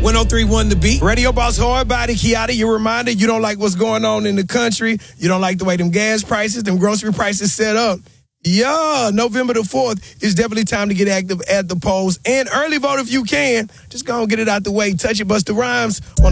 103.1 The Beat. Radio Boss Hardbody, Kiata, your reminder, you don't like what's going on in the country. You don't like the way them gas prices, them grocery prices set up. Yeah, November the 4th is definitely time to get active at the polls. And early vote if you can. Just go and get it out the way. Touch it, Busta Rhymes on